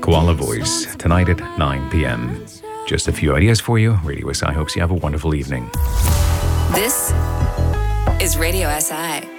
Koala Voice, tonight at 9 p.m. Just a few ideas for you. Radio SI hopes you have a wonderful evening. This is Radio SI.